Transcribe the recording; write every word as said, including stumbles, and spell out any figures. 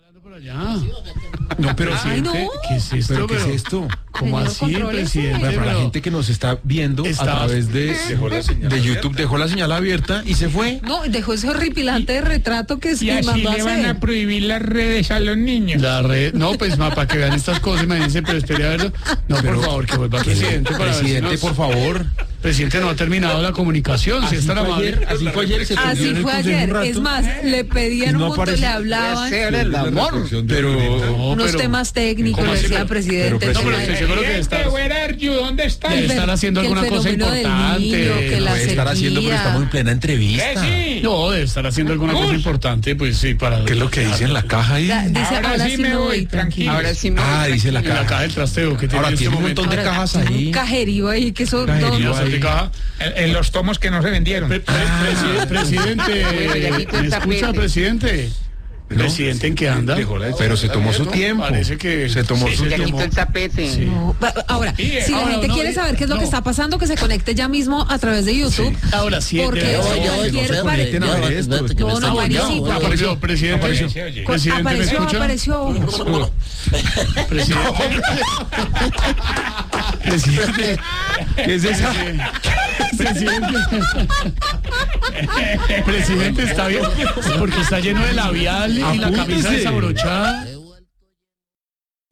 No, pero Ay, no. ¿qué es esto? ¿Pero qué es esto? ¿Cómo Señor, así, contrólese. presidente? Bueno, para la Pero- gente que nos está viendo Está- a través de, Dejó la señal de YouTube, abierta. dejó la señal abierta y se fue. No, dejó ese horripilante retrato que Y se así mandó a le van a hacer. prohibir las redes a los niños. La red, no, pues ma, para que vean estas cosas, imagínense, pero espere a verlo. No, Pero- por favor, que vuelva presidente para ver si Presidente, nos- por favor. Presidente, no ha terminado la comunicación, si Así es tan fue amable. ayer, así fue ayer, se perdió en Así el fue consejo un ayer. rato. Es más, le pedían Y no un montón, aparece. le hablaban Pero, No, unos pero- temas técnicos, ¿Cómo le así? decía Pero- presidente. pero, No, pero estoy seguro que Presidente, está- where are you? ¿Dónde está? Debe estar haciendo que el alguna cosa fenómeno del importante. niño, que la debe estar haciendo porque sequía. estamos en plena entrevista. ¿Qué sí? No, debe estar haciendo alguna cosa Uy. importante, pues sí, para... ¿Qué es lo que dice en la caja ahí? Da- Dice, Ahora ahora sí sí me me voy, voy, tranquilo. tranquilo. sí me Ah, dice la En la caja caja. del trasteo que tiene Ahora en este tiene un montón momento. de Ahora, cajas un ahí. cajerío ahí que eso Cajerío no, ahí. de caja. En, en los tomos que no se vendieron. Pre- pre- presi- Presidente, Bueno, ya quitó el ¿me escucha, tapete. presidente? ¿Presidente en qué anda? Dejó la Pero se tomó su No, tiempo. parece que- Se tomó sí, su se Ya tiempo. quitó el tapete. Sí. no. Va- Ahora, Sí, si la ahora, gente no, quiere eh, saber qué es lo no. que está pasando, que se conecte ya mismo a través de YouTube. Ahora sí, Porque de- hoy- no, hoy- no ayer se pare- conecten a ver esto. No, no, Mario, sí, no, porque- apareció, presidente. Apareció. Oye, oye. Presidente, ¿me apareció, escucha? apareció. Presidente. Presidente. ¿Qué es esa? Presidente. Presidente, está bien. Porque está lleno de labial y la camisa Apúntese. desabrochada.